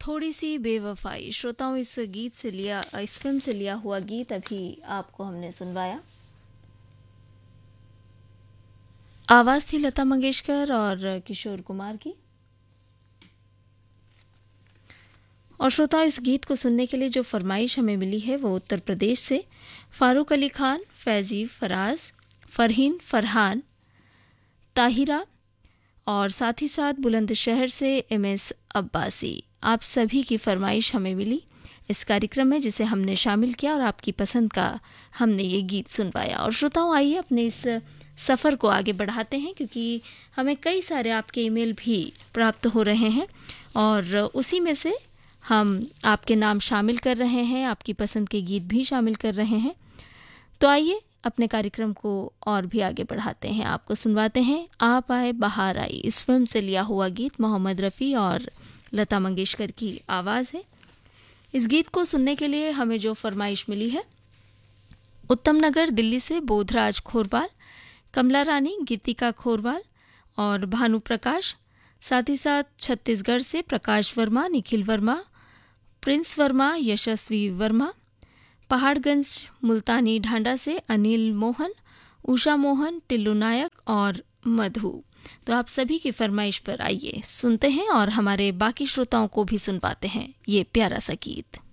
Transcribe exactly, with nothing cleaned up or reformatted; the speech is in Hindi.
थोड़ी सी बेवफाई। श्रोताओं, इस गीत से लिया इस फिल्म से लिया हुआ गीत अभी आपको हमने सुनवाया। आवाज़ थी लता मंगेशकर और किशोर कुमार की। और श्रोताओं, इस गीत को सुनने के लिए जो फरमाइश हमें मिली है वो उत्तर प्रदेश से फारूक अली खान, फैजी, फराज, फरहीन, फरहान, ताहिरा और साथ ही साथ बुलंदशहर से एम एस अब्बासी। आप सभी की फरमाइश हमें मिली इस कार्यक्रम में, जिसे हमने शामिल किया और आपकी पसंद का हमने ये गीत सुनवाया। और श्रोताओं, आइए अपने इस सफ़र को आगे बढ़ाते हैं, क्योंकि हमें कई सारे आपके ईमेल भी प्राप्त हो रहे हैं और उसी में से हम आपके नाम शामिल कर रहे हैं, आपकी पसंद के गीत भी शामिल कर रहे हैं। तो आइए अपने कार्यक्रम को और भी आगे बढ़ाते हैं, आपको सुनवाते हैं आप आए बहार आई। इस फिल्म से लिया हुआ गीत मोहम्मद रफ़ी और लता मंगेशकर की आवाज़ है। इस गीत को सुनने के लिए हमें जो फरमाइश मिली है, उत्तम नगर दिल्ली से बोधराज खोरवाल, कमला रानी, गीतिका खोरवाल और भानु प्रकाश, साथ ही साथ छत्तीसगढ़ से प्रकाश वर्मा, निखिल वर्मा, प्रिंस वर्मा, यशस्वी वर्मा, पहाड़गंज मुल्तानी ढांडा से अनिल मोहन, उषा मोहन, टिल्लू नायक और मधु। तो आप सभी की फरमाइश पर आइए सुनते हैं और हमारे बाकी श्रोताओं को भी सुनवाते हैं ये प्यारा सा गीत।